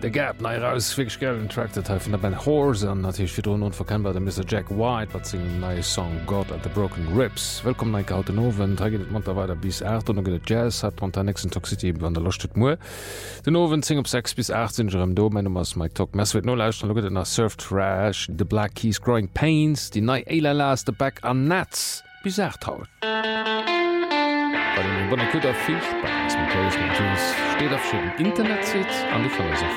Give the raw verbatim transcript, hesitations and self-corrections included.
The Gap nei raus fig gellen Tracted vun der Band Horse an natich fir unverkennbar der Mister Jack White, wat sing nei Song God at the Broken Ribs. Welkom nei Hauten Owen, träget man weiter bis acht und gët Jazz hat man der nächsten Toxity an der Lochtet Mo. Den Owen sing op sechs bis achtzehn Do ass Mike Talk Mess no lauscht loget nach Surf Trash, The Black Keys Growing Pains, die nei Eile las de Back an Netz bis acht haut. Bei den Bonner Kutter viel Spaß mit Tunes steht auf dem Internet sitzt an die Verlose.